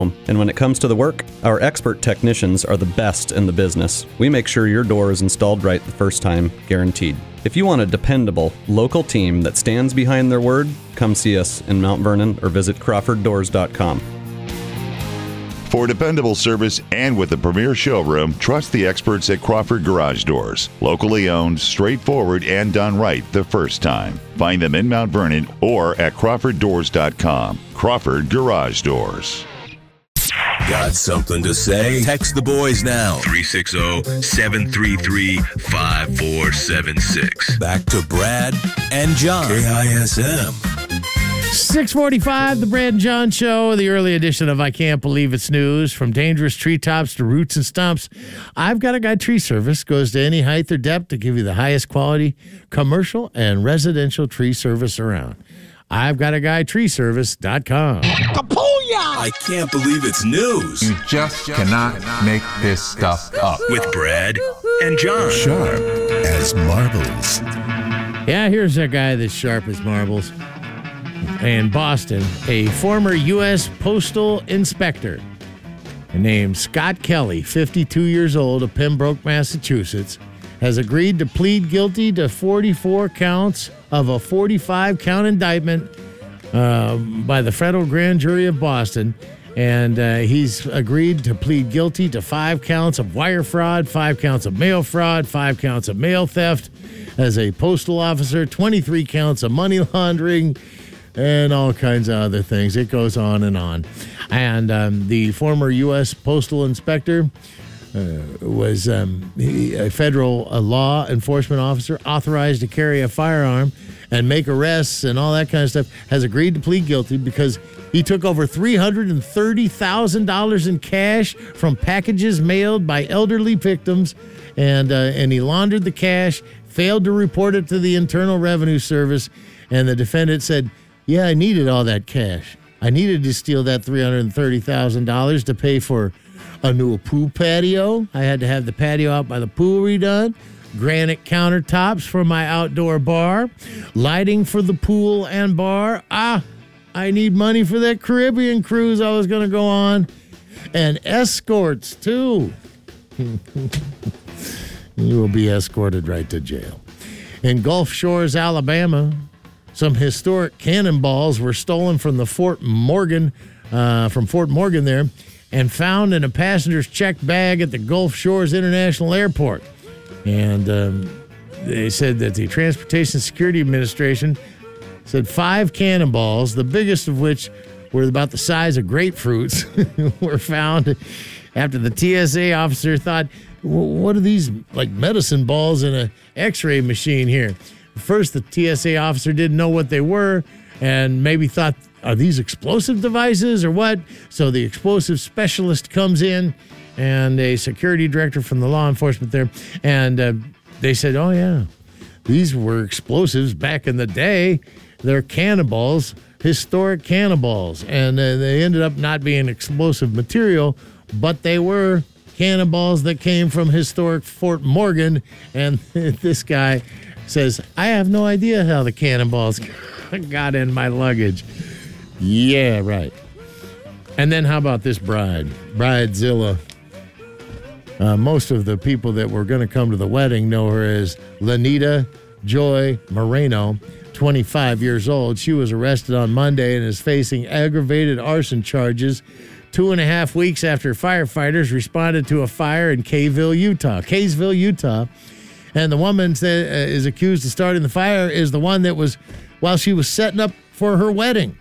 And when it comes to the work, our expert technicians are the best in the business. We make sure your door is installed right the first time, guaranteed. If you want a dependable, local team that stands behind their word, come see us in Mount Vernon or visit CrawfordDoors.com. For dependable service and with a premier showroom, trust the experts at Crawford Garage Doors. Locally owned, straightforward, and done right the first time. Find them in Mount Vernon or at CrawfordDoors.com. Crawford Garage Doors. Got something to say? Text the boys now. 360-733-5476. Back to Brad and John. KISM. 6:45, the Brad and John Show, the early edition of I Can't Believe It's News. From dangerous treetops to roots and stumps, I've Got a Guy Tree Service goes to any height or depth to give you the highest quality commercial and residential tree service around. I've Got a Guy Treeservice.com. I can't believe it's news. You just cannot make this stuff up. With Brad and John. Sharp as marbles. Yeah, here's a guy that's sharp as marbles. In Boston, a former U.S. Postal Inspector named Scott Kelly, 52 years old, of Pembroke, Massachusetts, has agreed to plead guilty to 44 counts of a 45-count indictment by the federal grand jury of Boston. And he's agreed to plead guilty to 5 counts of wire fraud, 5 counts of mail fraud, 5 counts of mail theft as a postal officer, 23 counts of money laundering, and all kinds of other things. It goes on and on. And the former U.S. Postal Inspector was a federal law enforcement officer authorized to carry a firearm and make arrests and all that kind of stuff, has agreed to plead guilty because he took over $330,000 in cash from packages mailed by elderly victims, and he laundered the cash, failed to report it to the Internal Revenue Service, and the defendant said, yeah, I needed all that cash. I needed to steal that $330,000 to pay for a new pool patio. I had to have the patio out by the pool redone, granite countertops for my outdoor bar, lighting for the pool and bar. I need money for that Caribbean cruise I was going to go on, and escorts, too. You will be escorted right to jail. In Gulf Shores, Alabama, some historic cannonballs were stolen from the Fort Morgan there, and found in a passenger's checked bag at the Gulf Shores International Airport. And they said that the Transportation Security Administration said 5 cannonballs, the biggest of which were about the size of grapefruits, were found after the TSA officer thought, what are these, like medicine balls in an x-ray machine here? First, the TSA officer didn't know what they were and maybe thought, are these explosive devices or what? So the explosive specialist comes in, and a security director from the law enforcement there, and they said, oh, yeah, these were explosives back in the day. They're cannonballs, historic cannonballs, and they ended up not being explosive material, but they were cannonballs that came from historic Fort Morgan. And this guy says, I have no idea how the cannonballs got in my luggage. Yeah, right. And then how about this bride? Bridezilla. Most of the people that were going to come to the wedding know her as Lanita Joy Moreno, 25 years old. She was arrested on Monday and is facing aggravated arson charges 2.5 weeks after firefighters responded to a fire in Kaysville, Utah. And the woman is accused of starting the fire is the one that was while she was setting up for her wedding.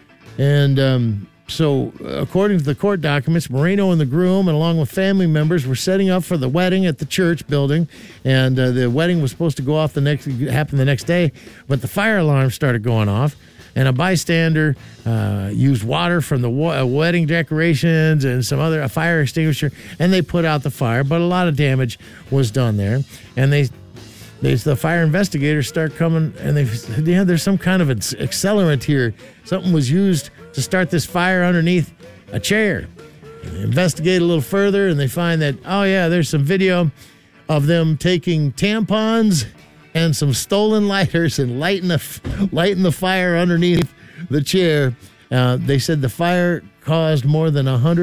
And so according to the court documents, Moreno and the groom, and along with family members, were setting up for the wedding at the church building. And the wedding was supposed to happen the next day, but the fire alarm started going off. And a bystander used water from the wedding decorations and a fire extinguisher, and they put out the fire. But a lot of damage was done there. And the fire investigators start coming, and they said, yeah, there's some kind of accelerant here. Something was used to start this fire underneath a chair. And they investigate a little further, and they find that, oh, yeah, there's some video of them taking tampons and some stolen lighters and lighting the fire underneath the chair. They said the fire caused more than